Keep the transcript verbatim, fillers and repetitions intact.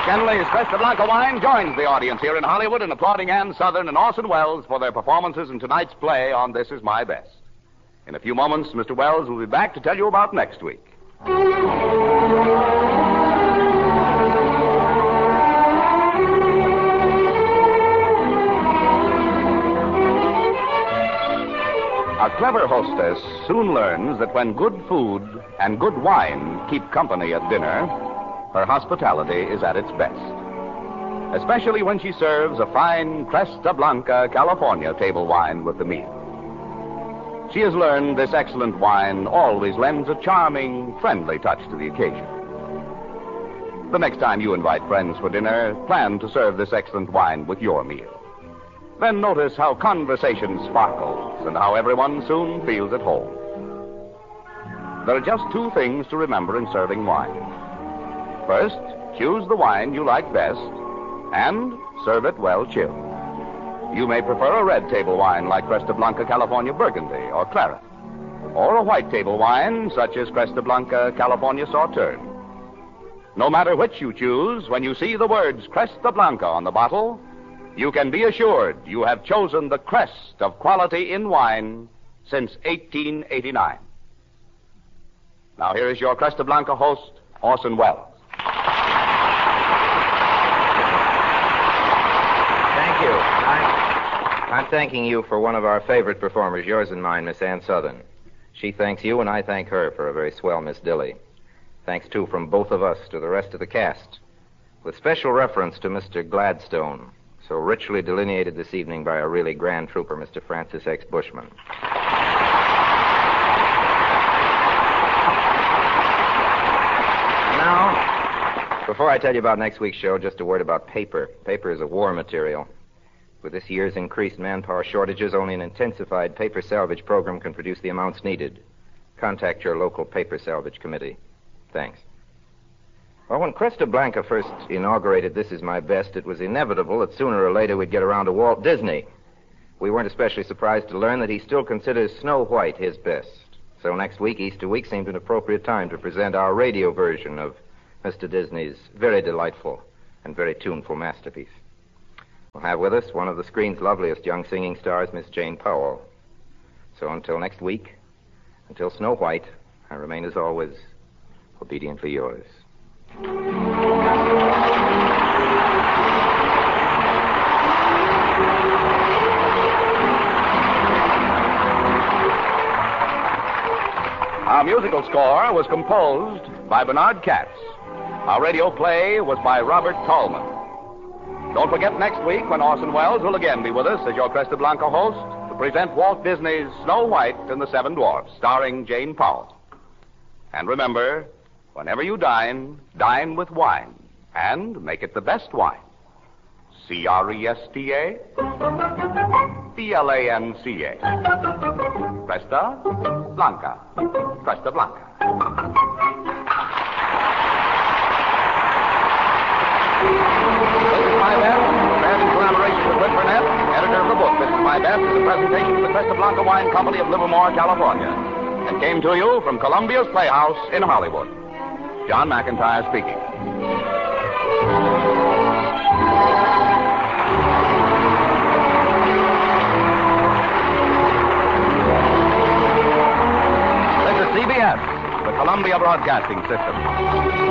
Kenley's Cresta Blanca wine joins the audience here in Hollywood in applauding Ann Southern and Orson Welles for their performances in tonight's play on This Is My Best. In a few moments, Mister Welles will be back to tell you about next week. A clever hostess soon learns that when good food and good wine keep company at dinner, her hospitality is at its best. Especially when she serves a fine Cresta Blanca California table wine with the meal. She has learned this excellent wine always lends a charming, friendly touch to the occasion. The next time you invite friends for dinner, plan to serve this excellent wine with your meal. Then notice how conversation sparkles and how everyone soon feels at home. There are just two things to remember in serving wine. First, choose the wine you like best and serve it well chilled. You may prefer a red table wine like Cresta Blanca California Burgundy or Claret, or a white table wine such as Cresta Blanca California Sauterne. No matter which you choose, when you see the words Cresta Blanca on the bottle, you can be assured you have chosen the crest of quality in wine since eighteen eighty-nine. Now here is your Cresta Blanca host, Orson Welles. Thank you. I'm, I'm thanking you for one of our favorite performers, yours and mine, Miss Ann Southern. She thanks you, and I thank her for a very swell Miss Dilly. Thanks, too, from both of us to the rest of the cast, with special reference to Mister Gladstone, so richly delineated this evening by a really grand trooper, Mister Francis X. Bushman. Now, before I tell you about next week's show, just a word about paper. Paper is a war material. With this year's increased manpower shortages, only an intensified paper salvage program can produce the amounts needed. Contact your local paper salvage committee. Thanks. Well, when Cresta Blanca first inaugurated This Is My Best, it was inevitable that sooner or later we'd get around to Walt Disney. We weren't especially surprised to learn that he still considers Snow White his best. So next week, Easter week, seemed an appropriate time to present our radio version of Mister Disney's very delightful and very tuneful masterpiece. We'll have with us one of the screen's loveliest young singing stars, Miss Jane Powell. So until next week, until Snow White, I remain as always, obediently yours. Our musical score was composed by Bernard Katz. Our radio play was by Robert Tallman. Don't forget next week when Orson Welles will again be with us as your Cresta Blanca host to present Walt Disney's Snow White and the Seven Dwarfs, starring Jane Powell. And remember, whenever you dine, dine with wine, and make it the best wine. C R E S T A B L A N C A. Cresta Blanca. Cresta Blanca. This Is My Best, prepared in collaboration with Whit Burnett, editor of the book. This Is My Best is a presentation of the Cresta Blanca Wine Company of Livermore, California, and came to you from Columbia's Playhouse in Hollywood. John McIntyre speaking. This is C B S, the Columbia Broadcasting System.